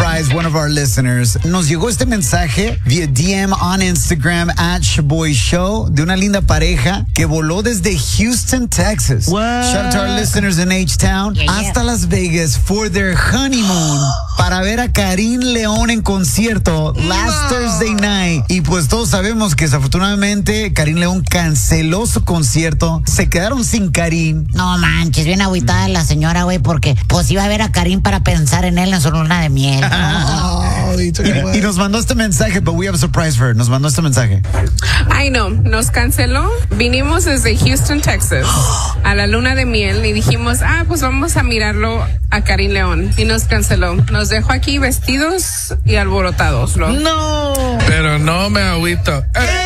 surprise one of our listeners. Nos llegó este mensaje via DM on Instagram at Shaboy Show de una linda pareja que voló desde Houston, Texas. What? Shout out to our listeners in H-Town hasta Las Vegas for their honeymoon para ver a Karim León en concierto last Thursday night. Y pues todos sabemos que desafortunadamente Karim León canceló su concierto. Se quedaron sin Karim. No manches, bien agüitada la señora, güey, porque pues iba a ver a Karim para pensar en él en su luna de miel. Y nos mandó este mensaje, but we have a surprise for her. Nos mandó este mensaje. Ay, no, nos canceló. Vinimos desde Houston, Texas, a la luna de miel y dijimos, pues vamos a mirarlo a Karim León. Y nos canceló. Nos dejó aquí vestidos y alborotados. No. Pero no me agüito.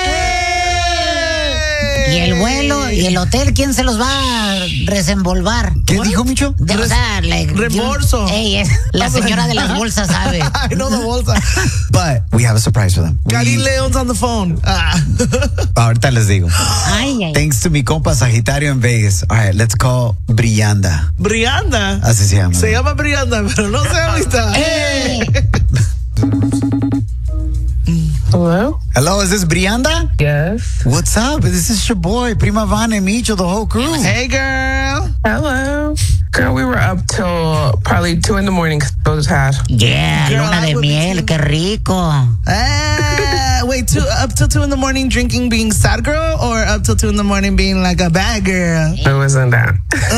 Y el vuelo y el hotel, ¿quién se los va a desenvolver? ¿Qué dijo, Micho? O sea, Reembolso. La señora de las bolsas sabe. I know the bolsa. But we have a surprise for them. Karim Leon's on the phone. Ahorita les digo. Ay. Thanks to mi compa Sagitario en Vegas. All right, let's call Brianda. Brianda. Así se llama. Se llama Brianda, pero no se amistad. Hello? Hello, is this Brianda? Yes. What's up? This is your boy, Prima Vana and Micho, the whole crew. Hey, girl. Hello. Girl, we were up till probably 2 a.m. because I was tired. Yeah, Girl, luna I de would be miel, too. qué rico. Wait, up till 2 a.m. drinking being sad girl, or up till 2 a.m. being like a bad girl? It wasn't that.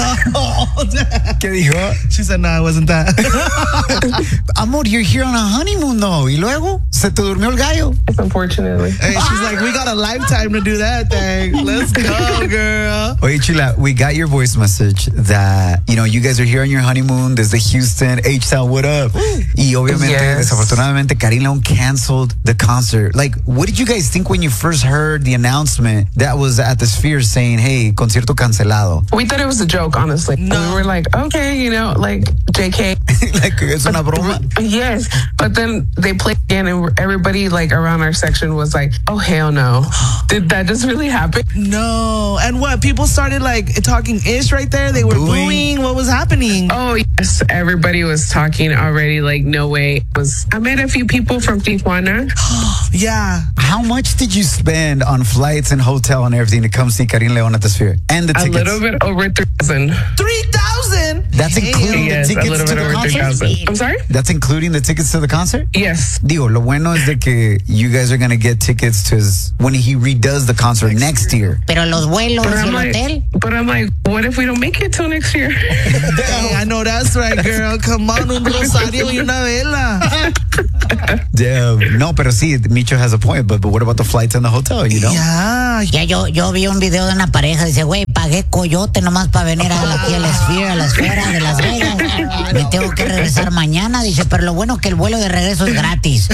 ¿Qué dijo? She said, no, it wasn't that. Amor, you're here on a honeymoon, though. ¿Y luego? ¿Se te durmió el gallo? Unfortunately. Hey, she's like, we got a lifetime to do that thing. Let's go, girl. Oye, Chula, we got your voice message that, you guys are here on your honeymoon desde Houston, H-Town, what up? Y obviamente, Yes. desafortunadamente, Karim León canceled the concert. Like, what did you guys think when you first heard the announcement that was at the Sphere saying, hey, concierto cancelado? We thought it was a joke, honestly. No. We were like, okay, like JK. Like, es una broma. Yes. But then they played again and everybody like around our section was like, oh, hell no. Did that just really happen? No. And what? People started like talking ish right there. They were booing. What was happening? Oh, yes. Everybody was talking already. Like, no way. I met a few people from Tijuana. Yeah. How much did you spend on flights and hotel and everything to come see Karim León at the Sphere? And the A tickets? little bit over 3,000. 3,000. That's including Yes, the a tickets little to bit the over concert? 3,000. I'm sorry? That's including the tickets to the concert? Yes. Digo, lo bueno es de que you guys are going to get tickets to when he redoes the concert next year. Pero los vuelos But y I'm el like, hotel. what if we don't make it till next year? Hey, I know that's right, girl. Come on, un rosario y una vela. Damn. No, pero sí, Micho has a point, but what about the flights and the hotel, Yeah. Ya yo vi un video de una pareja, dice, güey, pagué coyote nomás para venir aquí a la esfera de Las Vegas. Me tengo que regresar mañana, dice, pero lo bueno que el vuelo de regreso es gratis.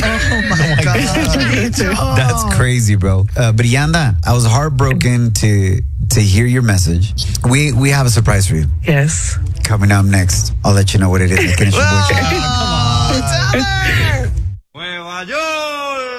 That's crazy, bro. Brianda, I was heartbroken to hear your message. We have a surprise for you. Yes. Coming up next, I'll let you know what it is. Come on. Tell her.